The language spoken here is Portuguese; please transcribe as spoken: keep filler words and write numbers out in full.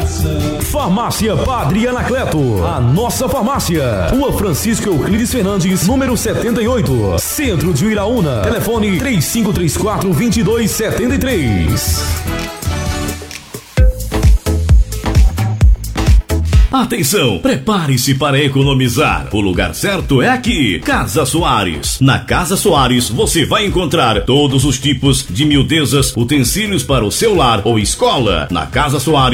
Farmácia Padre Anacleto, a nossa farmácia. Rua Francisco Euclides Fernandes, número setenta e oito, Centro de Iraúna. Telefone três cinco três quatro, dois dois sete três. Atenção, prepare-se para economizar. O lugar certo é aqui, Casa Soares. Na Casa Soares você vai encontrar todos os tipos de miudezas, utensílios para o seu lar ou escola. Na Casa Soares